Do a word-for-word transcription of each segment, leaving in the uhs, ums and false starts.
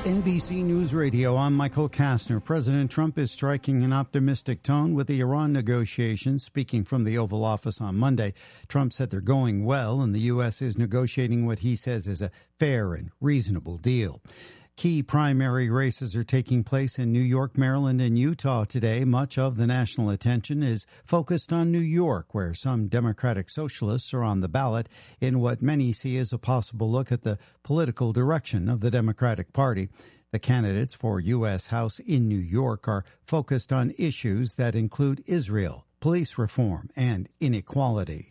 N B C News Radio, I'm Michael Kastner. President Trump is striking an optimistic tone with the Iran negotiations. Speaking from the Oval Office on Monday, Trump said they're going well and the U S is negotiating what he says is a fair and reasonable deal. Key primary races are taking place in New York, Maryland, and Utah today. Much of the national attention is focused on New York, where some Democratic socialists are on the ballot in what many see as a possible look at the political direction of the Democratic Party. The candidates for U S House in New York are focused on issues that include Israel, police reform, and inequality.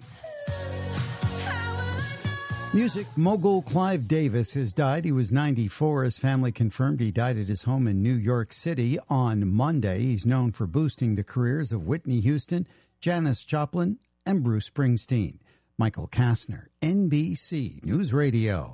Music mogul Clive Davis has died. He was ninety-four. His family confirmed he died at his home in New York City on Monday. He's known for boosting the careers of Whitney Houston, Janis Joplin, and Bruce Springsteen. Michael Kastner, N B C News Radio.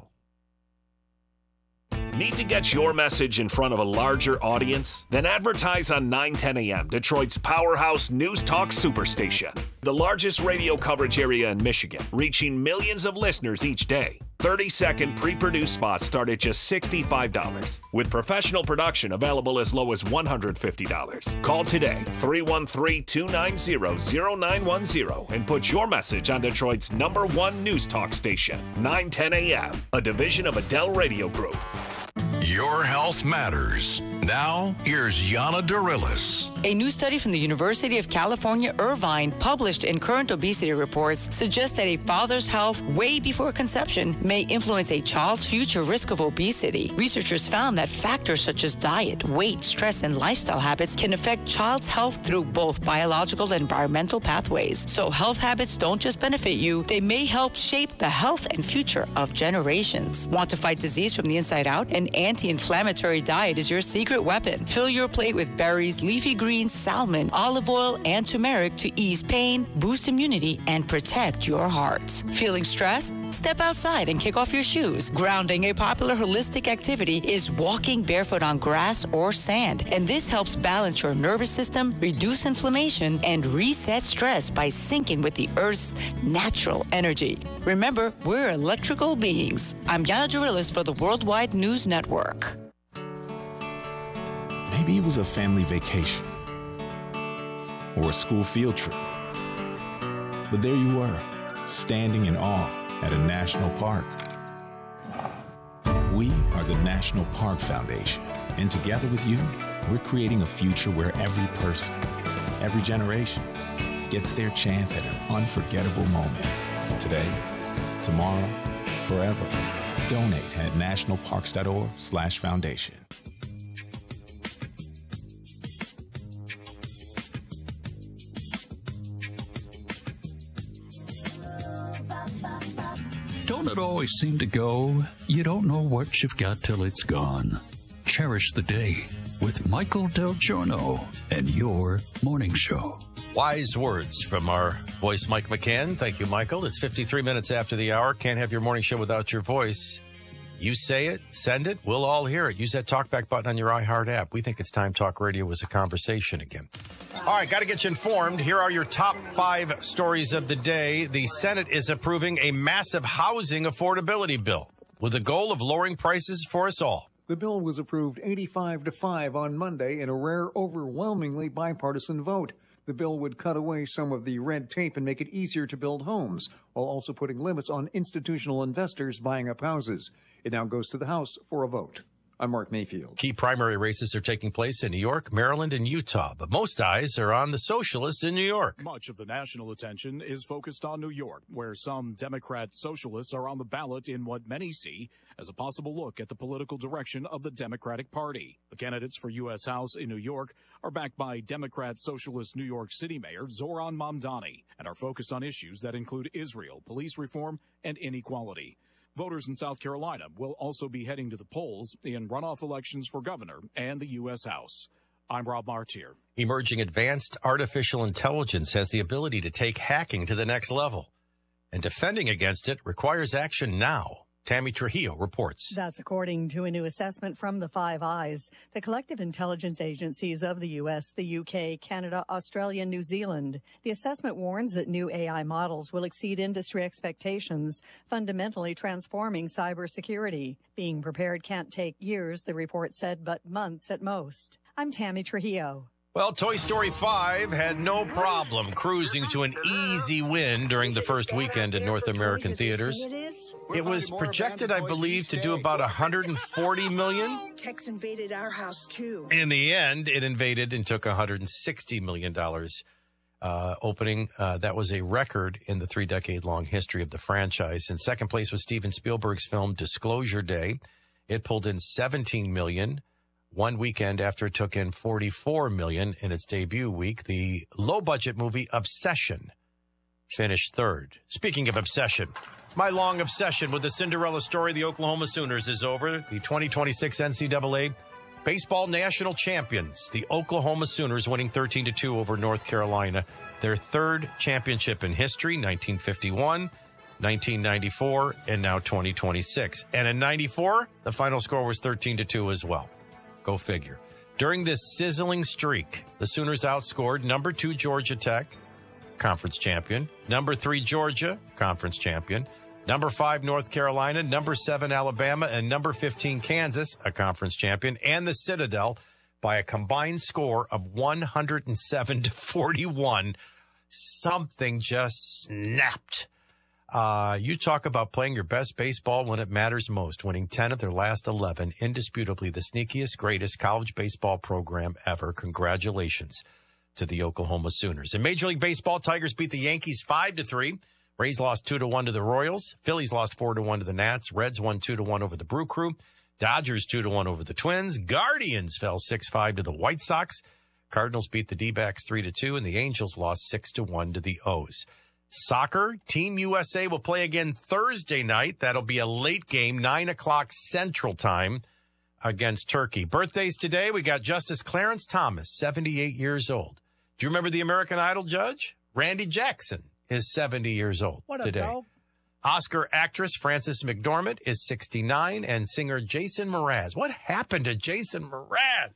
Need to get your message in front of a larger audience? Then advertise on nine ten A M, Detroit's powerhouse news talk superstation. The largest radio coverage area in Michigan, reaching millions of listeners each day. thirty-second pre-produced spots start at just sixty-five dollars, with professional production available as low as one hundred fifty dollars. Call today, three one three, two nine zero, zero nine one zero, and put your message on Detroit's number one news talk station, nine ten A M, a division of Adele Radio Group. Your health matters. Now, here's Yana Darilis. A new study from the University of California, Irvine, published in Current Obesity Reports, suggests that a father's health way before conception may influence a child's future risk of obesity. Researchers found that factors such as diet, weight, stress, and lifestyle habits can affect child's health through both biological and environmental pathways. So health habits don't just benefit you, they may help shape the health and future of generations. Want to fight disease from the inside out? An anti-inflammatory diet is your secret weapon. Fill your plate with berries, leafy greens, salmon, olive oil, and turmeric to ease pain, boost immunity, and protect your heart. Feeling stressed? Step outside and kick off your shoes. Grounding, a popular holistic activity, is walking barefoot on grass or sand, and this helps balance your nervous system, reduce inflammation, and reset stress by syncing with the Earth's natural energy. Remember, we're electrical beings. I'm Yana Darilis for the Worldwide News Network. Maybe it was a family vacation or a school field trip. But there you were, standing in awe at a national park. We are the National Park Foundation, and together with you, we're creating a future where every person, every generation, gets their chance at an unforgettable moment. Today, tomorrow, forever. Donate at nationalparks.org slash foundation. Don't it always seem to go? You don't know what you've got till it's gone. Cherish the day with Michael Del Giorno and your morning show. Wise words from our voice, Mike McCann. Thank you, Michael. It's fifty-three minutes after the hour. Can't have your morning show without your voice. You say it, send it, we'll all hear it. Use that talkback button on your iHeart app. We think it's time talk radio was a conversation again. All right, got to get you informed. Here are your top five stories of the day. The Senate is approving a massive housing affordability bill with the goal of lowering prices for us all. The bill was approved eighty-five to five on Monday in a rare, overwhelmingly bipartisan vote. The bill would cut away some of the red tape and make it easier to build homes, while also putting limits on institutional investors buying up houses. It now goes to the House for a vote. I'm Mark Mayfield. Key primary races are taking place in New York, Maryland, and Utah, but most eyes are on the socialists in New York. Much of the national attention is focused on New York, where some Democrat socialists are on the ballot in what many see as a possible look at the political direction of the Democratic Party. The candidates for U S House in New York are backed by Democrat Socialist New York City Mayor Zohran Mamdani and are focused on issues that include Israel, police reform, and inequality. Voters in South Carolina will also be heading to the polls in runoff elections for governor and the U S House. I'm Rob Martier. Emerging advanced artificial intelligence has the ability to take hacking to the next level, and defending against it requires action now. Tammy Trujillo reports. That's according to a new assessment from the Five Eyes, the collective intelligence agencies of the U S, the U K, Canada, Australia, and New Zealand. The assessment warns that new A I models will exceed industry expectations, fundamentally transforming cybersecurity. Being prepared can't take years, the report said, but months at most. I'm Tammy Trujillo. Well, Toy Story five had no problem cruising to an easy win during the first weekend in North American theaters. It was projected, I believe, to do about one hundred forty million dollars. Tex invaded our house, too. In the end, it invaded and took one hundred sixty million dollars uh, opening. Uh, that was a record in the three-decade-long history of the franchise. In second place was Steven Spielberg's film Disclosure Day. It pulled in seventeen million dollars. One weekend after it took in forty-four million dollars in its debut week. The low-budget movie Obsession finished third. Speaking of obsession, my long obsession with the Cinderella story of the Oklahoma Sooners is over. The twenty twenty-six N C double A Baseball National Champions, the Oklahoma Sooners, winning thirteen to two over North Carolina. Their third championship in history, nineteen fifty-one, nineteen ninety-four, and now twenty twenty-six. And in ninety-four, the final score was thirteen to two as well. Go figure. During this sizzling streak, the Sooners outscored number two Georgia Tech, conference champion, number three Georgia, conference champion, number five North Carolina, number seven Alabama, and number fifteen Kansas, a conference champion, and the Citadel by a combined score of one hundred seven to forty-one. Something just snapped. Uh, you talk about playing your best baseball when it matters most, winning ten of their last eleven, indisputably the sneakiest, greatest college baseball program ever. Congratulations to the Oklahoma Sooners. In Major League Baseball, Tigers beat the Yankees five to three. Rays lost two to one to the Royals. Phillies lost four to one to the Nats. Reds won two to one over the Brew Crew. Dodgers two to one over the Twins. Guardians fell six five to the White Sox. Cardinals beat the D-backs three to two, and the Angels lost six to one to the O's. Soccer, Team U S A will play again Thursday night. That'll be a late game, nine o'clock Central Time against Turkey. Birthdays today, we got Justice Clarence Thomas, seventy-eight years old. Do you remember the American Idol judge? Randy Jackson is seventy years old what today. Up, Oscar actress Frances McDormand is sixty-nine, and singer Jason Mraz. What happened to Jason Mraz?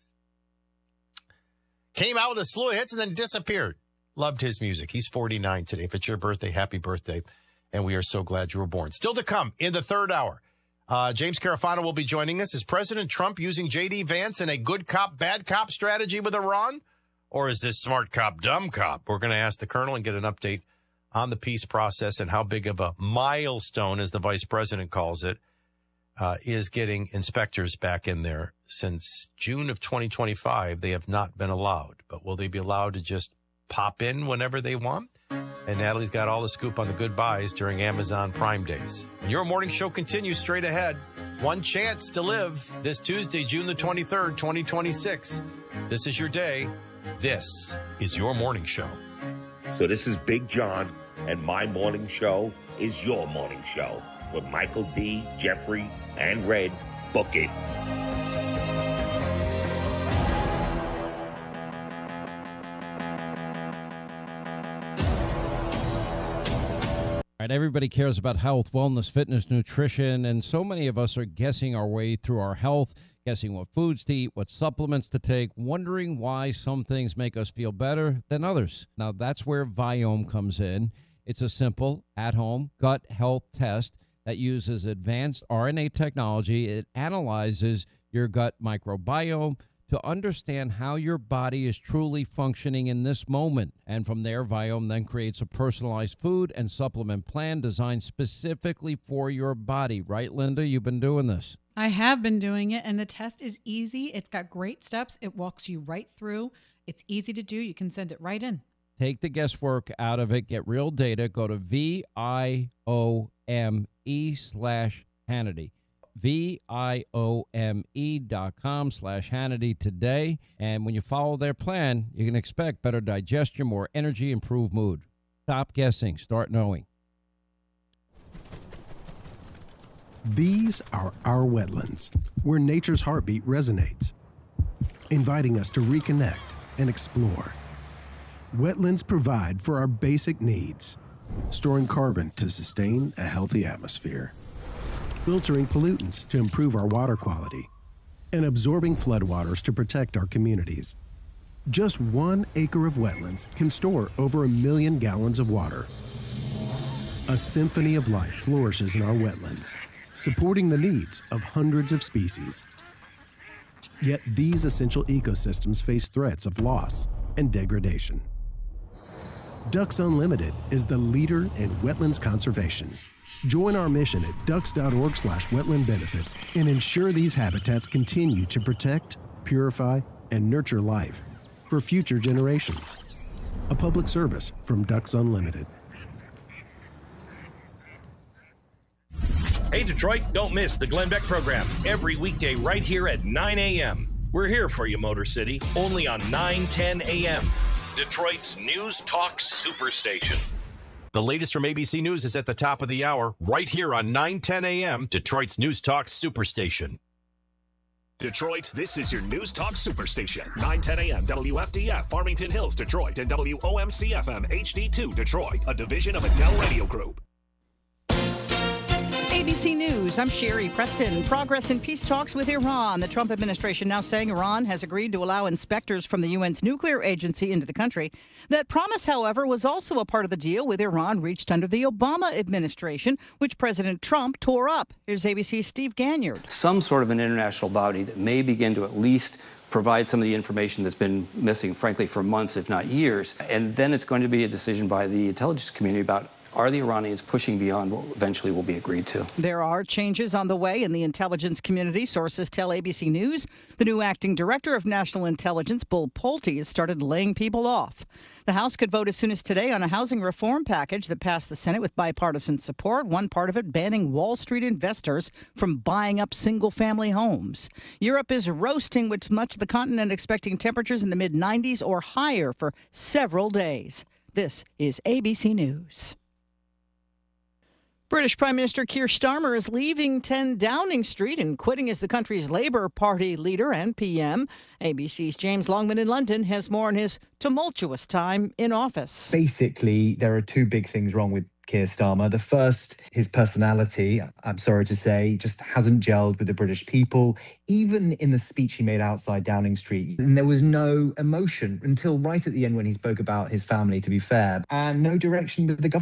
Came out with a slew of hits and then disappeared. Loved his music. He's forty-nine today. If it's your birthday, happy birthday. And we are so glad you were born. Still to come in the third hour. Uh, James Carafano will be joining us. Is President Trump using J D. Vance in a good cop, bad cop strategy with Iran? Or is this smart cop, dumb cop? We're going to ask the colonel and get an update on the peace process and how big of a milestone, as the vice president calls it, uh, is getting inspectors back in there. Since June of twenty twenty-five, they have not been allowed. But will they be allowed to just pop in whenever they want? And Natalie's got all the scoop on the good buys during Amazon Prime Days. And your morning show continues straight ahead. One chance to live this Tuesday, June the twenty-third, twenty twenty-six. This is your day. This is your morning show. So this is Big John, and my morning show is your morning show with Michael D., Jeffrey, and Red. Book it. Right, everybody cares about health, wellness, fitness, nutrition, and so many of us are guessing our way through our health, guessing what foods to eat, what supplements to take, wondering why some things make us feel better than others. Now, that's where Viome comes in. It's a simple, at-home gut health test that uses advanced R N A technology. It analyzes your gut microbiome to understand how your body is truly functioning in this moment. And from there, Viome then creates a personalized food and supplement plan designed specifically for your body. Right, Linda? You've been doing this. I have been doing it, and the test is easy. It's got great steps. It walks you right through. It's easy to do. You can send it right in. Take the guesswork out of it. Get real data. Go to V I O M E slash Hannity. V-I-O-M-E dot com slash Hannity today. And when you follow their plan, you can expect better digestion, more energy, improved mood. Stop guessing. Start knowing. These are our wetlands, where nature's heartbeat resonates, inviting us to reconnect and explore. Wetlands provide for our basic needs, storing carbon to sustain a healthy atmosphere. filtering pollutants to improve our water quality, and absorbing floodwaters to protect our communities. Just one acre of wetlands can store over a million gallons of water. A symphony of life flourishes in our wetlands, supporting the needs of hundreds of species. Yet these essential ecosystems face threats of loss and degradation. Ducks Unlimited is the leader in wetlands conservation. Join our mission at ducks.org slash wetland benefits and ensure these habitats continue to protect, purify, and nurture life for future generations. A public service from Ducks Unlimited. Hey Detroit, don't miss the Glenn Beck program every weekday right here at nine a.m. We're here for you, Motor City, only on nine ten a.m. Detroit's News Talk Superstation. The latest from A B C News is at the top of the hour, right here on nine ten a.m. Detroit's News Talk Superstation. Detroit, this is your News Talk Superstation. nine ten a.m. W F D F, Farmington Hills, Detroit, and W O M C F M H D two, Detroit, a division of Adele Radio Group. A B C News, I'm Sherry Preston. Progress in peace talks with Iran. The Trump administration now saying Iran has agreed to allow inspectors from the U N's nuclear agency into the country. That promise, however, was also a part of the deal with Iran reached under the Obama administration, which President Trump tore up. Here's A B C's Steve Ganyard. Some sort of an international body that may begin to at least provide some of the information that's been missing, frankly, for months, if not years. And then it's going to be a decision by the intelligence community about, are the Iranians pushing beyond what eventually will be agreed to? There are changes on the way in the intelligence community. Sources tell A B C News the new acting director of national intelligence, Bull Pulte, has started laying people off. The House could vote as soon as today on a housing reform package that passed the Senate with bipartisan support, one part of it banning Wall Street investors from buying up single-family homes. Europe is roasting, with much of the continent expecting temperatures in the mid nineties or higher for several days. This is A B C News. British Prime Minister Keir Starmer is leaving ten Downing Street and quitting as the country's Labour Party leader and P M. A B C's James Longman in London has more on his tumultuous time in office. Basically, there are two big things wrong with Keir Starmer. The first, his personality, I'm sorry to say, just hasn't gelled with the British people, even in the speech he made outside Downing Street. And there was no emotion until right at the end when he spoke about his family, to be fair, and no direction with the government.